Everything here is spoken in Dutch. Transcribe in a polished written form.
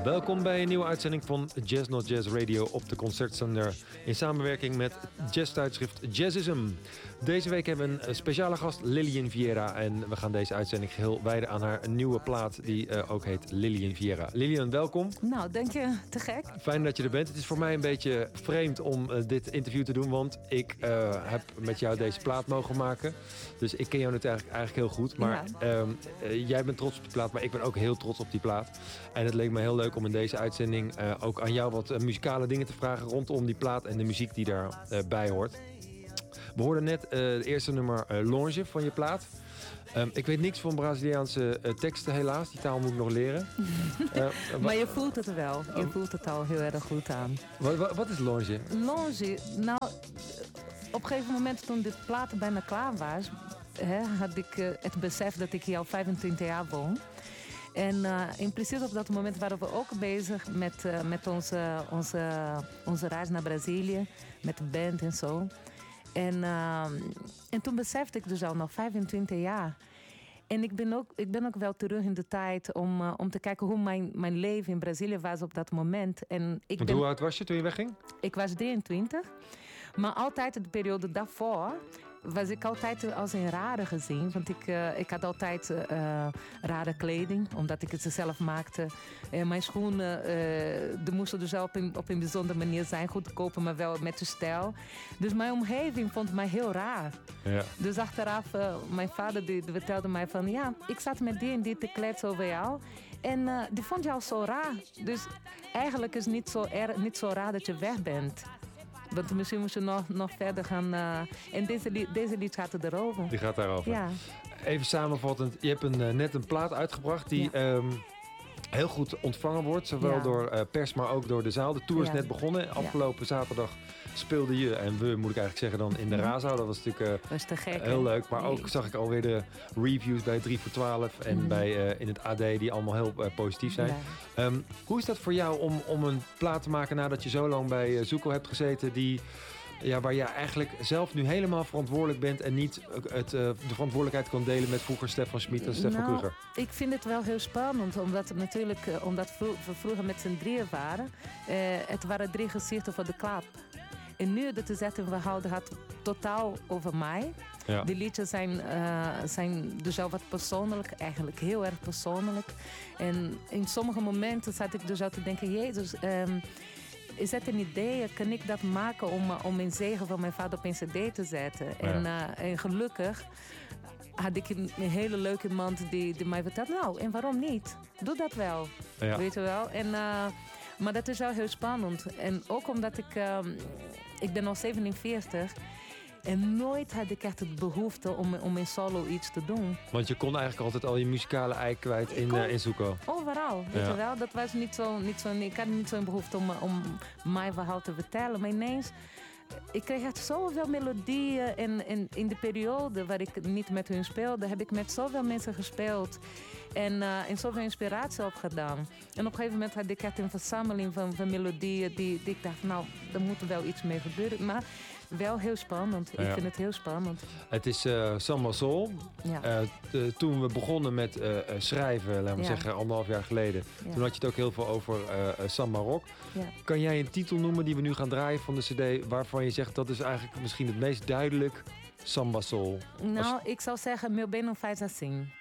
Welkom bij een nieuwe uitzending van Jazz Not Jazz Radio op de Concertzender in samenwerking met jazztijdschrift Jazzism. Deze week hebben we een speciale gast, Lilian Vieira, en we gaan deze uitzending geheel wijden aan haar nieuwe plaat die ook heet Lilian Vieira. Lilian, welkom. Nou, dank je. Te gek. Fijn dat je er bent. Het is voor mij een beetje vreemd om dit interview te doen, want ik heb met jou deze plaat mogen maken. Dus ik ken jou natuurlijk eigenlijk heel goed, maar jij bent trots op die plaat, maar ik ben ook heel trots op die plaat. En het leek me heel leuk om in deze uitzending ook aan jou wat muzikale dingen te vragen rondom die plaat en de muziek die daarbij hoort. We hoorden net het eerste nummer Longe van je plaat. Ik weet niks van Braziliaanse teksten helaas. Die taal moet ik nog leren. Maar je voelt het wel. Je voelt het al heel erg goed aan. Wat is Longe? Longe, nou, op een gegeven moment toen dit plaat bijna klaar was, had ik het besef dat ik hier al 25 jaar woon. En in precies op dat moment waren we ook bezig met onze reis naar Brazilië. Met de band en zo. En toen besefte ik dus al nog 25 jaar. En ik ben ook wel terug in de tijd om te kijken hoe mijn leven in Brazilië was op dat moment. Hoe oud was je toen je wegging? Ik was 23. Maar altijd de periode daarvoor was ik altijd als een rare gezien. Want ik had altijd rare kleding, omdat ik het zelf maakte. Mijn schoenen moesten dus op een bijzondere manier zijn. Goedkoper, maar wel met de stijl. Dus mijn omgeving vond mij heel raar. Ja. Dus achteraf, mijn vader die vertelde mij van, ja, ik zat met die en die te kletsen over jou. En die vond jou zo raar. Dus eigenlijk is het niet zo raar dat je weg bent. Want misschien moest je nog verder gaan. En deze lied gaat erover. Die gaat daarover. Ja. Even samenvattend. Je hebt net een plaat uitgebracht die heel goed ontvangen wordt. Zowel door pers, maar ook door de zaal. De tour is net begonnen. Afgelopen zaterdag speelde je, en we moet ik eigenlijk zeggen dan, in de Razo. Dat was natuurlijk te gek, heel leuk. Maar ook zag ik alweer de reviews bij 3 voor 12 en in het AD die allemaal heel positief zijn. Ja. Hoe is dat voor jou om een plaat te maken nadat je zo lang bij Zoeko hebt gezeten waar je eigenlijk zelf nu helemaal verantwoordelijk bent en niet de verantwoordelijkheid kan delen met vroeger Stefan Schmid en Stefan Kruger? Ik vind het wel heel spannend, omdat we vroeger met z'n drieën waren. Het waren 3 gezichten van de klap. En nu dat de zetten we houden had totaal over mij. Ja. De liedjes zijn dus wel wat persoonlijk, eigenlijk heel erg persoonlijk. En in sommige momenten zat ik dus al te denken, Jezus, is het een idee? Kan ik dat maken om een zegen van mijn vader op een cd te zetten? Ja. En gelukkig had ik een hele leuke man die mij vertelde, nou, en waarom niet? Doe dat wel. Ja. Weet je wel? Maar dat is wel heel spannend. En ook omdat ik ben al 47 en nooit had ik echt de behoefte om in solo iets te doen. Want je kon eigenlijk altijd al je muzikale ei kwijt in Zoeko. Overal, weet je wel. Dat was niet zo. Ik had niet zo'n behoefte om mijn verhaal te vertellen. Maar ineens, ik kreeg echt zoveel melodieën. En in de periode waar ik niet met hun speelde, heb ik met zoveel mensen gespeeld. En zoveel inspiratie opgedaan. En op een gegeven moment had ik echt een verzameling van melodieën die ik dacht, nou, er moet wel iets mee gebeuren. Maar wel heel spannend. Ik vind het heel spannend. Het is Samba Soul. Ja. Toen we begonnen met schrijven, laten we zeggen, 1,5 jaar geleden. Ja. Toen had je het ook heel veel over Samba Rock. Ja. Kan jij een titel noemen die we nu gaan draaien van de cd, waarvan je zegt dat is eigenlijk misschien het meest duidelijk Samba Soul? Nou, ik zou zeggen, Meu Bem Não Faz Assim.